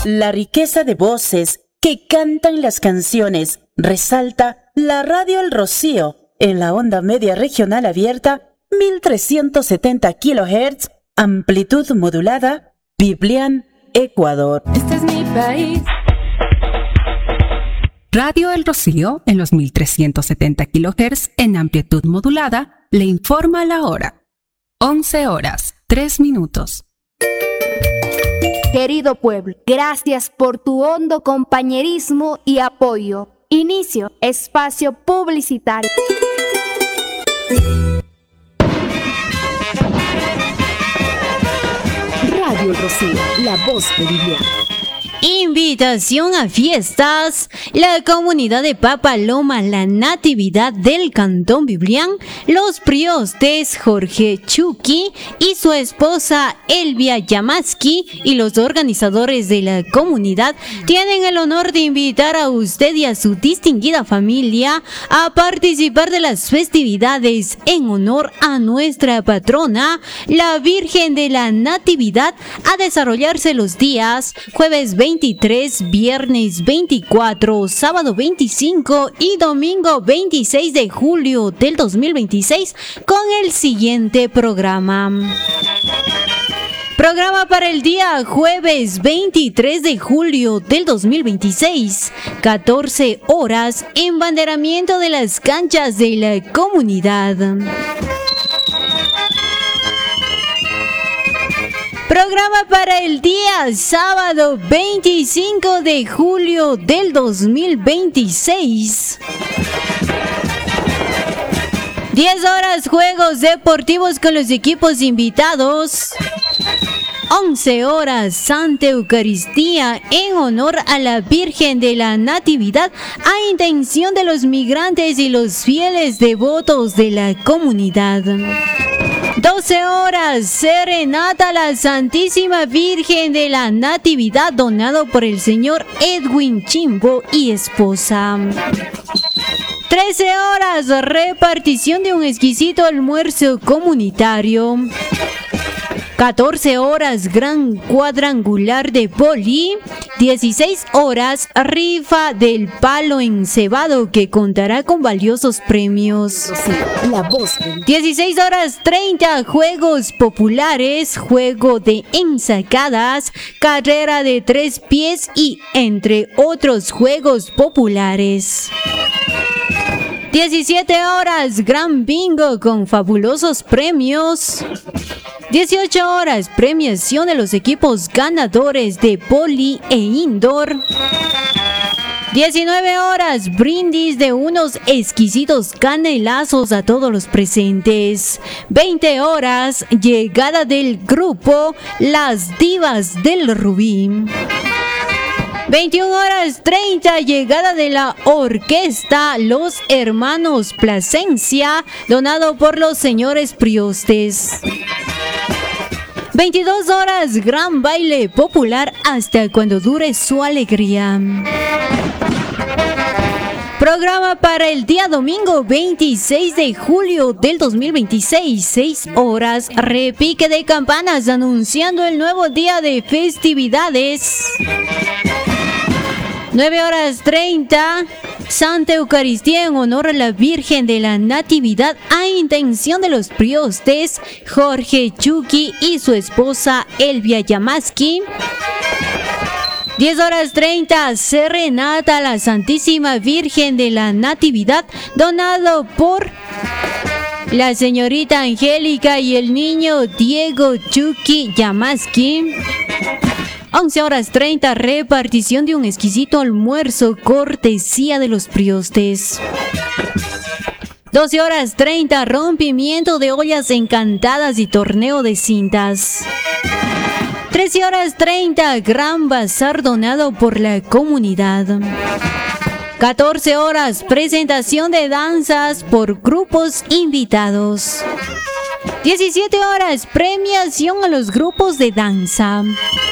La riqueza de voces que cantan las canciones resalta la radio El Rocío en la onda media regional abierta 1370 kHz, amplitud modulada, Biblián, Ecuador. Este es mi país. Radio El Rocío en los 1370 kHz en amplitud modulada le informa la hora. 11 horas, 3 minutos. Querido pueblo, gracias por tu hondo compañerismo y apoyo. Inicio espacio publicitario. Radio El Rocío, la voz de Biblián. Invitación a fiestas. La comunidad de Papaloma, la Natividad del Cantón Biblián, los priostes Jorge Chucky y su esposa Elvia Yamaski y los organizadores de la comunidad tienen el honor de invitar a usted y a su distinguida familia a participar de las festividades en honor a nuestra patrona, la Virgen de la Natividad, a desarrollarse los días jueves 23, viernes 24, sábado 25 y domingo 26 de julio del 2026 con el siguiente programa. Programa para el día jueves 23 de julio del 2026, 14 horas, embanderamiento de las canchas de la comunidad. Programa para el día sábado 25 de julio del 2026. 10 horas, juegos deportivos con los equipos invitados. 11 horas, Santa Eucaristía en honor a la Virgen de la Natividad a intención de los migrantes y los fieles devotos de la comunidad. 12 horas, serenata a la Santísima Virgen de la Natividad donado por el señor Edwin Chimbo y esposa. 13 horas, repartición de un exquisito almuerzo comunitario. 14 horas, gran cuadrangular de poli. 16 horas, rifa del palo encebado que contará con valiosos premios. La voz de... 16 horas 30, juegos populares, juego de ensacadas, carrera de 3 pies y entre otros juegos populares. 17 horas, gran bingo con fabulosos premios. 18 horas, premiación de los equipos ganadores de poli e indoor. 19 horas, brindis de unos exquisitos canelazos a todos los presentes. 20 horas, llegada del grupo Las Divas del Rubí. 21 horas 30, llegada de la orquesta Los Hermanos Plasencia, donado por los señores priostes. 22 horas, gran baile popular hasta cuando dure su alegría. Programa para el día domingo 26 de julio del 2026, 6 horas, repique de campanas anunciando el nuevo día de festividades. 9 horas 30, Santa Eucaristía en honor a la Virgen de la Natividad a intención de los priostes Jorge Chucky y su esposa Elvia Yamaski. 10 horas 30, serenata a la Santísima Virgen de la Natividad, donado por la señorita Angélica y el niño Diego Chucky Yamaski. 11 horas 30, repartición de un exquisito almuerzo, cortesía de los priostes. 12 horas 30, rompimiento de ollas encantadas y torneo de cintas. 13 horas 30, gran bazar donado por la comunidad. 14 horas, presentación de danzas por grupos invitados. 17 horas, premiación a los grupos de danza.